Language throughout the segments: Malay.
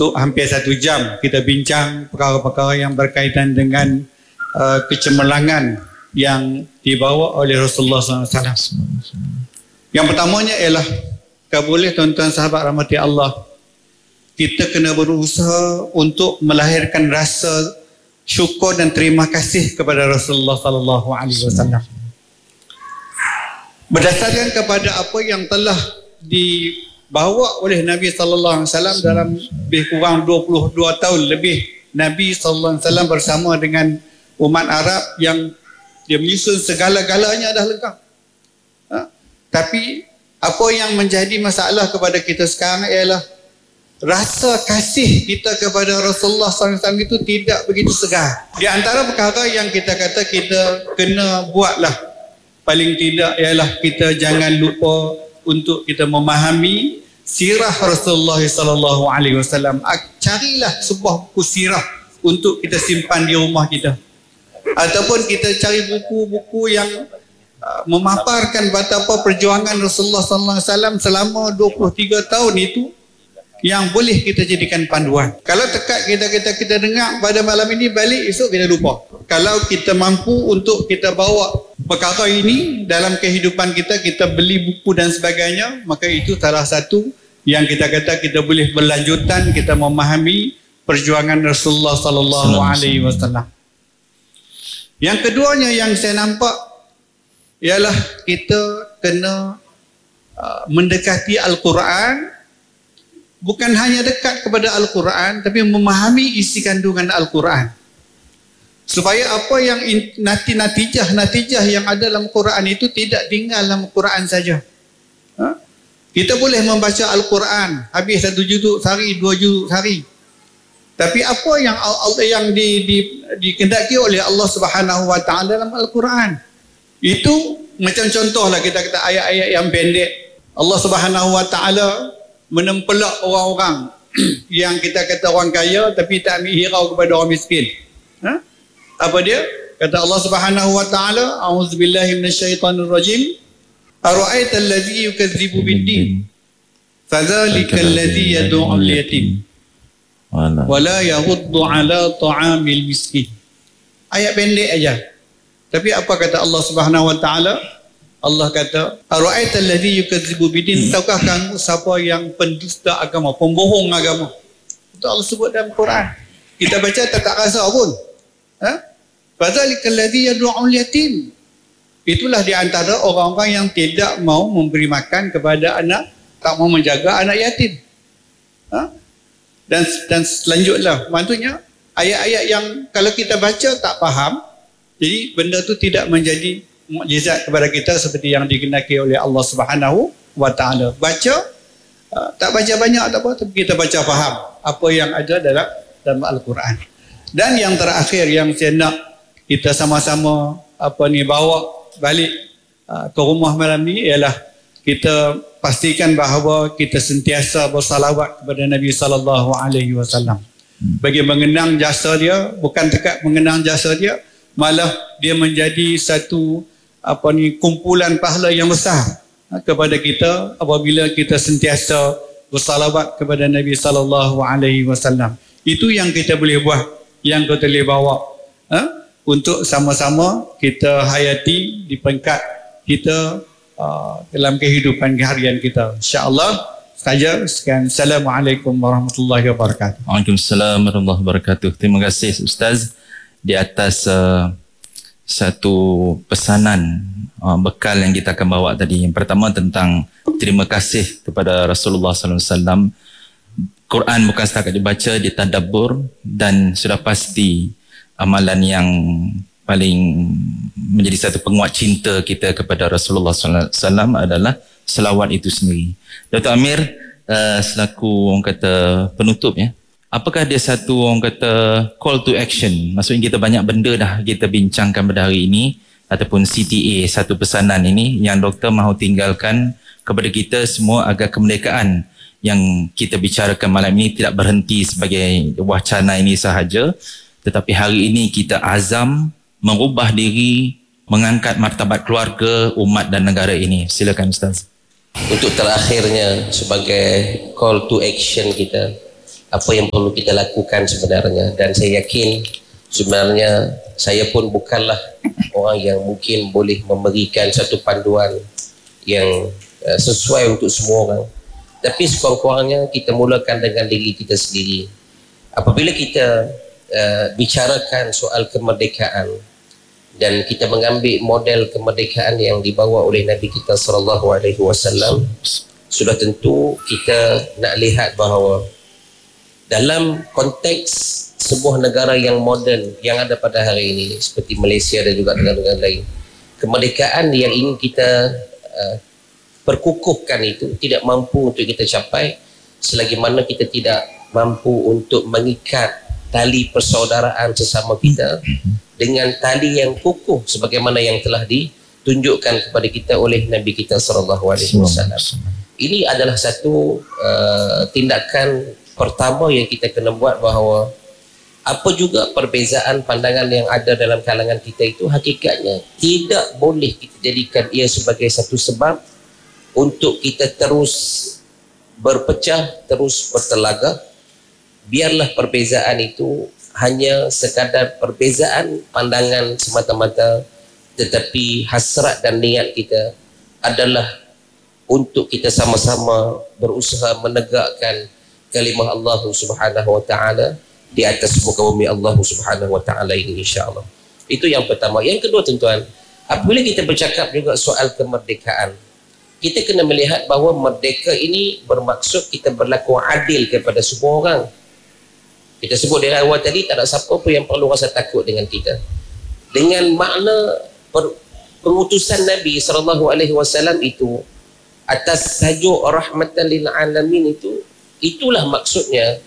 untuk hampir 1 jam kita bincang perkara-perkara yang berkaitan dengan kecemerlangan yang dibawa oleh Rasulullah SAW. Yang pertamanya ialah, kalau boleh tuan-tuan sahabat rahmati Allah, kita kena berusaha untuk melahirkan rasa syukur dan terima kasih kepada Rasulullah SAW. Berdasarkan kepada apa yang telah dibawa oleh Nabi sallallahu alaihi wasallam dalam lebih kurang 22 tahun lebih, Nabi sallallahu alaihi wasallam bersama dengan umat Arab yang dia menyusun segala-galanya dah lengkap. Tapi apa yang menjadi masalah kepada kita sekarang ialah rasa kasih kita kepada Rasulullah SAW itu tidak begitu segar. Di antara perkara yang kita kata kita kena buatlah, paling tidak ialah kita jangan lupa untuk kita memahami sirah Rasulullah SAW. Carilah sebuah buku sirah untuk kita simpan di rumah kita. Ataupun kita cari buku-buku yang memaparkan betapa perjuangan Rasulullah SAW selama 23 tahun itu yang boleh kita jadikan panduan. Kalau tekat kita dengar pada malam ini, balik esok kita lupa. Kalau kita mampu untuk kita bawa perkara ini dalam kehidupan kita, kita beli buku dan sebagainya, maka itu salah satu yang kita kata kita boleh berlanjutan kita memahami perjuangan Rasulullah SAW. Yang keduanya yang saya nampak ialah kita kena mendekati Al-Quran, bukan hanya dekat kepada Al-Quran, tapi memahami isi kandungan Al-Quran. Supaya apa yang natijah yang ada dalam Quran itu tidak tinggal dalam Quran saja. Kita boleh membaca Al-Quran habis 1 juzuk sehari, 2 juzuk sehari. Tapi apa yang dikehendaki oleh Allah Subhanahu Wa Taala dalam Al-Quran, itu macam contohlah kita kata ayat-ayat yang pendek. Allah Subhanahu Wa Taala menempelak orang-orang yang kita kata orang kaya tapi tak ambil hirau kepada orang miskin. Apa dia? Kata Allah Subhanahu Wa Taala, a'udzubillahi minasyaitonir rajim, ara'aita allazi yukadzibu bid-din fadzalikal ladzi yad'ul yatim wala yaghuddu ala ta'amil miskin. Ayat pendek aja. Tapi apa kata Allah Subhanahu Wa Taala? Allah kata, ara'aita allazi yukadzibu bid-din, tahukah kamu siapa yang pendusta agama, pembohong agama? Itu Allah sebut dalam Quran. Kita baca tak rasa pun. Fadzalikal ladzi yad'ul yatim. Itulah di antara orang-orang yang tidak mau memberi makan kepada anak, tak mau menjaga anak yatim. Dan selanjutnya, maksudnya ayat-ayat yang kalau kita baca tak faham, jadi benda tu tidak menjadi mukjizat kepada kita seperti yang dikehendaki oleh Allah Subhanahu Wa Taala. Baca, tak baca banyak tak apa, tapi kita baca faham apa yang ada dalam Al-Quran. Dan yang terakhir yang saya nak kita sama-sama bawa balik ke rumah malam ni ialah kita pastikan bahawa kita sentiasa bersalawat kepada Nabi sallallahu alaihi wasallam. Bagi mengenang jasa dia, bukan dekat mengenang jasa dia, malah dia menjadi satu kumpulan pahala yang besar kepada kita apabila kita sentiasa bersalawat kepada Nabi sallallahu alaihi wasallam. Itu yang kita boleh buat, yang kita boleh bawa untuk sama-sama kita hayati di peringkat kita dalam kehidupan harian kita. InsyaAllah saja. Sekian. Assalamualaikum warahmatullahi wabarakatuh. Waalaikumsalam warahmatullahi wabarakatuh. Terima kasih Ustaz di atas satu pesanan bekal yang kita akan bawa tadi. Yang pertama tentang terima kasih kepada Rasulullah SAW. Quran bukan setakat dibaca, ditadabbur, dan sudah pasti amalan yang paling menjadi satu penguat cinta kita kepada Rasulullah SAW adalah selawat itu sendiri. Dr. Amir, selaku orang kata penutup ya, apakah ada satu orang kata call to action? Maksudnya kita banyak benda dah kita bincangkan pada hari ini, ataupun CTA, satu pesanan ini yang doktor mahu tinggalkan kepada kita semua agar kemerdekaan yang kita bicarakan malam ini tidak berhenti sebagai wacana ini sahaja, tetapi hari ini kita azam mengubah diri, mengangkat martabat keluarga, umat dan negara ini. Silakan Ustaz. Untuk terakhirnya sebagai call to action kita, apa yang perlu kita lakukan sebenarnya. Dan saya yakin sebenarnya saya pun bukanlah orang yang mungkin boleh memberikan satu panduan yang sesuai untuk semua orang, tapi sekurang-kurangnya kita mulakan dengan diri kita sendiri. Apabila kita bicarakan soal kemerdekaan dan kita mengambil model kemerdekaan yang dibawa oleh Nabi kita SAW, sudah tentu kita nak lihat bahawa dalam konteks sebuah negara yang moden yang ada pada hari ini seperti Malaysia dan juga negara-negara lain, kemerdekaan yang ingin kita perkukuhkan itu tidak mampu untuk kita capai selagi mana kita tidak mampu untuk mengikat tali persaudaraan sesama kita dengan tali yang kukuh sebagaimana yang telah ditunjukkan kepada kita oleh Nabi kita SAW. Ini adalah satu tindakan pertama yang kita kena buat, bahawa apa juga perbezaan pandangan yang ada dalam kalangan kita itu hakikatnya tidak boleh kita jadikan ia sebagai satu sebab untuk kita terus berpecah, terus bertelagak. Biarlah perbezaan itu hanya sekadar perbezaan pandangan semata-mata, tetapi hasrat dan niat kita adalah untuk kita sama-sama berusaha menegakkan kalimah Allah Subhanahu wa taala di atas muka bumi Allah Subhanahu wa taala ini, insya-Allah. Itu yang pertama. Yang kedua, tuan-tuan, apabila kita bercakap juga soal kemerdekaan, kita kena melihat bahawa merdeka ini bermaksud kita berlaku adil kepada semua orang. Kita sebut dari awal tadi, tak ada siapa pun yang perlu rasa takut dengan kita. Dengan makna pengutusan Nabi SAW itu atas tajuk rahmatan lil alamin itu, itulah maksudnya.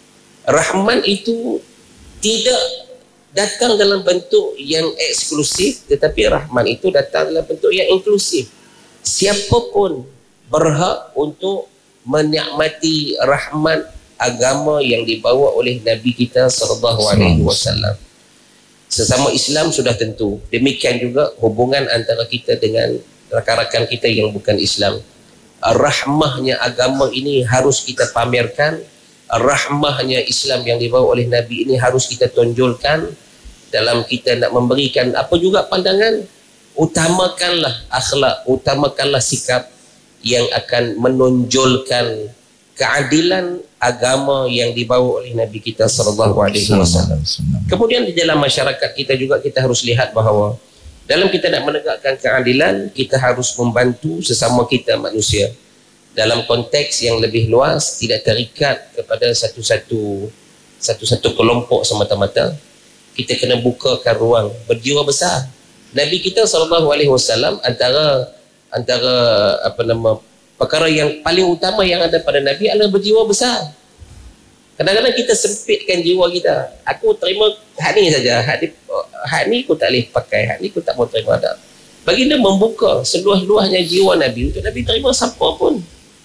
Rahman itu tidak datang dalam bentuk yang eksklusif, tetapi Rahman itu datang dalam bentuk yang inklusif. Siapapun berhak untuk menikmati rahmat agama yang dibawa oleh Nabi kita SAW. Sesama Islam sudah tentu. Demikian juga hubungan antara kita dengan rakan-rakan kita yang bukan Islam. Rahmahnya agama ini harus kita pamerkan. Rahmahnya Islam yang dibawa oleh Nabi ini harus kita tonjolkan dalam kita nak memberikan apa juga pandangan. Utamakanlah akhlak, utamakanlah sikap yang akan menonjolkan keadilan agama yang dibawa oleh Nabi kita SAW. Kemudian di dalam masyarakat kita juga kita harus lihat bahawa dalam kita nak menegakkan keadilan, kita harus membantu sesama kita manusia dalam konteks yang lebih luas, tidak terikat kepada satu-satu kelompok semata-mata. Kita kena bukakan ruang berjiwa besar. Nabi kita SAW antara perkara yang paling utama yang ada pada Nabi adalah berjiwa besar. Kadang-kadang kita sempitkan jiwa kita. Aku terima hak ni saja, hak ni aku tak boleh pakai, hak ni aku tak mau terima dah. Baginda membuka seluas-luasnya jiwa Nabi untuk Nabi terima siapa pun.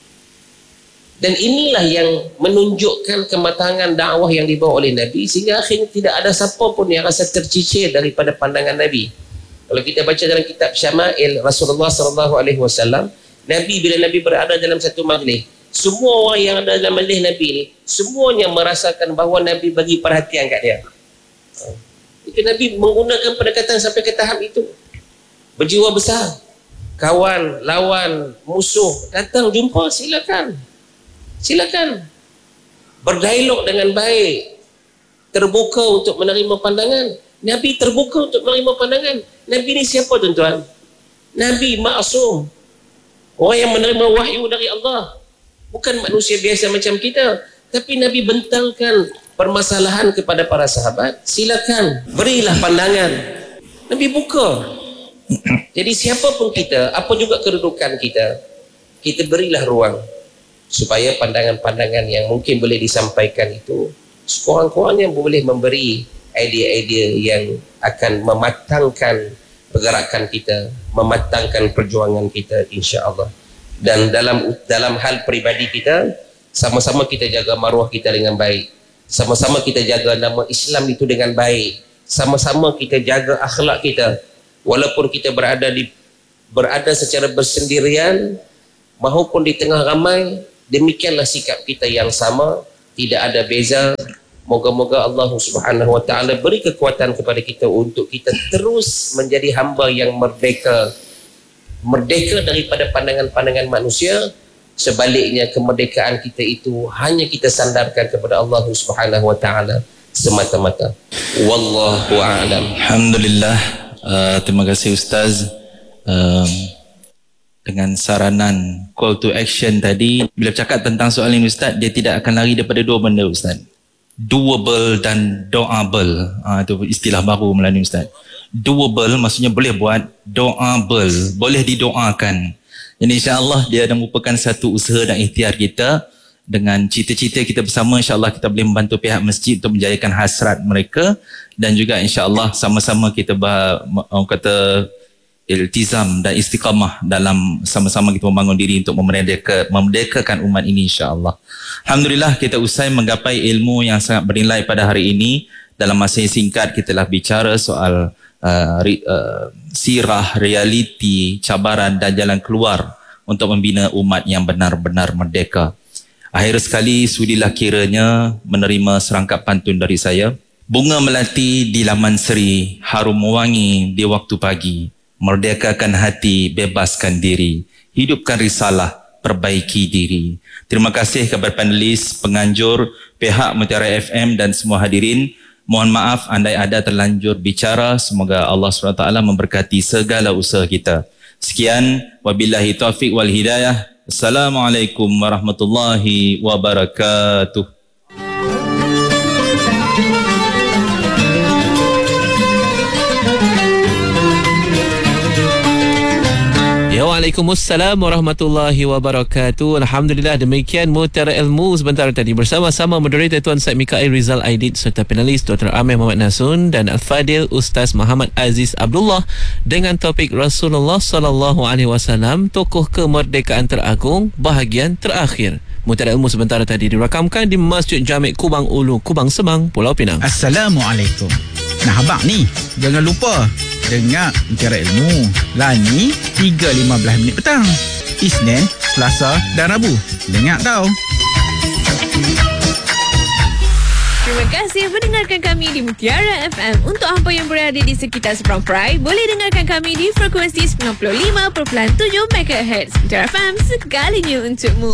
Dan inilah yang menunjukkan kematangan dakwah yang dibawa oleh Nabi, sehingga akhirnya tidak ada siapa pun yang rasa tercicir daripada pandangan Nabi. Kalau kita baca dalam kitab Syama'il Rasulullah SAW, Nabi, bila Nabi berada dalam satu majlis, semua orang yang ada dalam majlis Nabi ni, semuanya merasakan bahawa Nabi bagi perhatian kat dia. Itu Nabi menggunakan pendekatan sampai ke tahap itu. Berjiwa besar. Kawan, lawan, musuh datang jumpa, silakan. Silakan. Berdialog dengan baik. Terbuka untuk menerima pandangan. Nabi terbuka untuk menerima pandangan. Nabi ni siapa, tuan-tuan? Nabi maksum. Orang yang menerima wahyu dari Allah. Bukan manusia biasa macam kita. Tapi Nabi bentangkan permasalahan kepada para sahabat. Silakan, berilah pandangan. Nabi buka. Jadi siapapun kita, apa juga kedudukan kita, kita berilah ruang supaya pandangan-pandangan yang mungkin boleh disampaikan itu sekurang-kurangnya boleh memberi idea-idea yang akan mematangkan pergerakan kita, mematangkan perjuangan kita, insya-Allah. Dan dalam hal peribadi kita, sama-sama kita jaga maruah kita dengan baik, sama-sama kita jaga nama Islam itu dengan baik, sama-sama kita jaga akhlak kita, walaupun kita berada secara bersendirian maupun di tengah ramai. Demikianlah sikap kita yang sama tidak ada beza. Moga-moga Allah Subhanahu wa taala beri kekuatan kepada kita untuk kita terus menjadi hamba yang merdeka daripada pandangan-pandangan manusia. Sebaliknya, kemerdekaan kita itu hanya kita sandarkan kepada Allah Subhanahu wa taala semata-mata. Wallahu a'lam. Alhamdulillah. Terima kasih Ustaz. Dengan saranan call to action tadi, bila cakap tentang soal ini Ustaz, dia tidak akan lari daripada dua benda Ustaz. Doable dan doable. Itu istilah baru Melayu Ustaz. Doable maksudnya boleh buat, doable boleh didoakan. Jadi insya-Allah dia adalah merupakan satu usaha dan ikhtiar kita. Dengan cita-cita kita bersama, insya-Allah kita boleh membantu pihak masjid untuk menjayakan hasrat mereka, dan juga insya-Allah sama-sama kita kata iltizam dan istiqamah dalam sama-sama kita membangun diri untuk memerdekakan umat ini, insya-Allah. Alhamdulillah, kita usai menggapai ilmu yang sangat bernilai pada hari ini. Dalam masa yang singkat kita telah bicara soal sirah, realiti, cabaran dan jalan keluar untuk membina umat yang benar-benar merdeka. Akhir sekali, sudilah kiranya menerima serangkap pantun dari saya. Bunga melati di laman seri, harum mewangi di waktu pagi. Merdekakan hati, bebaskan diri. Hidupkan risalah, perbaiki diri. Terima kasih kepada panelis, penganjur, pihak Mutiara FM dan semua hadirin. Mohon maaf andai ada terlanjur bicara. Semoga Allah SWT memberkati segala usaha kita. Sekian, wabillahi taufiq wal hidayah. Assalamualaikum warahmatullahi wabarakatuh. Waalaikumsalam warahmatullahi wabarakatuh. Alhamdulillah, demikian Mutiara Ilmu sebentar tadi bersama-sama moderator Tuan Syed Mikail Rizal Aidit serta penalis Dr. Amir Muhammad Nasun dan Al-Fadil Ustaz Muhammad Aziz Abdullah dengan topik Rasulullah sallallahu alaihi wasallam, tokoh kemerdekaan teragung, bahagian terakhir. Mutiara Ilmu sebentar tadi dirakamkan di Masjid Jamik Kubang Ulu, Kubang Semang, Pulau Pinang. Assalamualaikum. Nah abang ni, jangan lupa dengar Mutiara Ilmu Lani 3.15 petang, Isnin, Selasa dan Rabu. Dengar tau. Terima kasih mendengarkan kami di Mutiara FM. Untuk hampa yang berada di sekitar Seberang Perai, boleh dengarkan kami di frekuensi 95.7 MHz. Mutiara FM, segalanya untukmu.